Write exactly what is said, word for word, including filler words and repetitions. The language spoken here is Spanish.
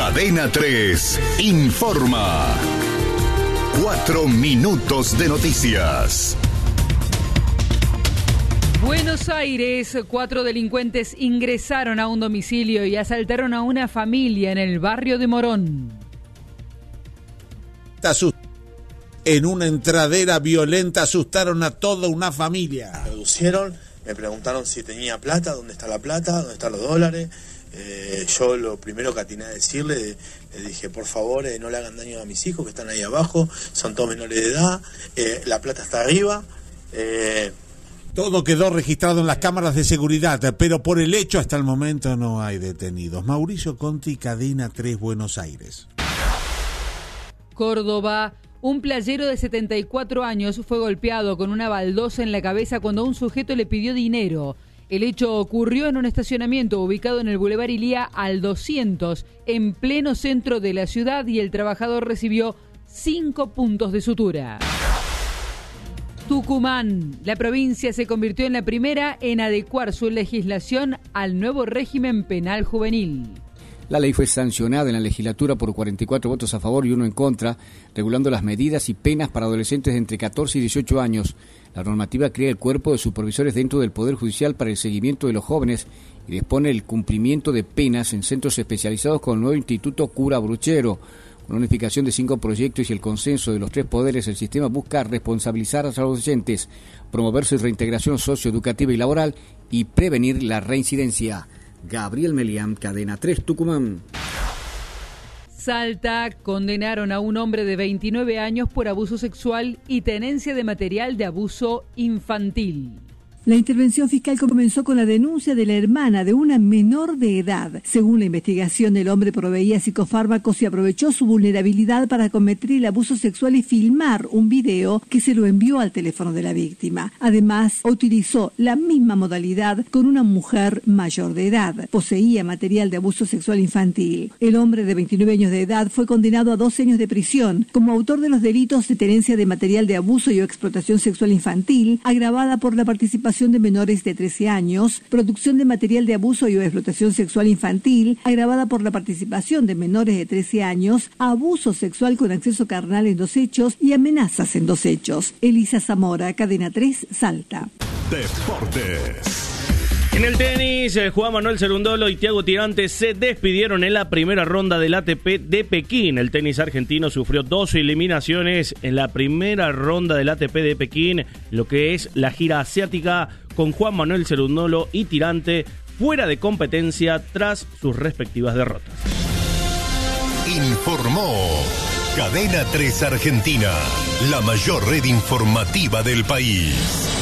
Cadena tres informa. Cuatro minutos de noticias. Buenos Aires, cuatro delincuentes ingresaron a un domicilio y asaltaron a una familia en el barrio de Morón. En una entradera violenta asustaron a toda una familia. Me reducieron, me preguntaron si tenía plata, dónde está la plata, dónde están los dólares. Eh, yo lo primero que atiné a decirle, le dije, por favor, eh, no le hagan daño a mis hijos que están ahí abajo, son todos menores de edad, eh, la plata está arriba. Eh, Todo quedó registrado en las cámaras de seguridad, pero por el hecho hasta el momento no hay detenidos. Mauricio Conti, Cadena tres, Buenos Aires. Córdoba, un playero de setenta y cuatro años fue golpeado con una baldosa en la cabeza cuando un sujeto le pidió dinero. El hecho ocurrió en un estacionamiento ubicado en el Boulevard Ilía al doscientos, en pleno centro de la ciudad, y el trabajador recibió cinco puntos de sutura. Tucumán, la provincia se convirtió en la primera en adecuar su legislación al nuevo régimen penal juvenil. La ley fue sancionada en la legislatura por cuarenta y cuatro votos a favor y uno en contra, regulando las medidas y penas para adolescentes de entre catorce y dieciocho años. La normativa crea el cuerpo de supervisores dentro del Poder Judicial para el seguimiento de los jóvenes y dispone el cumplimiento de penas en centros especializados con el nuevo Instituto Cura Bruchero. Con la unificación de cinco proyectos y el consenso de los tres poderes, el sistema busca responsabilizar a los docentes, promover su reintegración socioeducativa y laboral y prevenir la reincidencia. Gabriel Melián, Cadena tres, Tucumán. Salta, condenaron a un hombre de veintinueve años por abuso sexual y tenencia de material de abuso infantil. La intervención fiscal comenzó con la denuncia de la hermana de una menor de edad. Según la investigación, el hombre proveía psicofármacos y aprovechó su vulnerabilidad para cometer el abuso sexual y filmar un video que se lo envió al teléfono de la víctima. Además, utilizó la misma modalidad con una mujer mayor de edad. Poseía material de abuso sexual infantil. El hombre de veintinueve años de edad fue condenado a doce años de prisión como autor de los delitos de tenencia de material de abuso y o explotación sexual infantil, agravada por la participación de menores de trece años, producción de material de abuso y o explotación sexual infantil, agravada por la participación de menores de trece años, abuso sexual con acceso carnal en dos hechos y amenazas en dos hechos. Elisa Zamora, Cadena tres, Salta. Deportes. En el tenis, Juan Manuel Cerundolo y Thiago Tirante se despidieron en la primera ronda del A T P de Pekín. El tenis argentino sufrió dos eliminaciones en la primera ronda del A T P de Pekín, lo que es la gira asiática, con Juan Manuel Cerundolo y Tirante fuera de competencia tras sus respectivas derrotas. Informó Cadena tres Argentina, la mayor red informativa del país.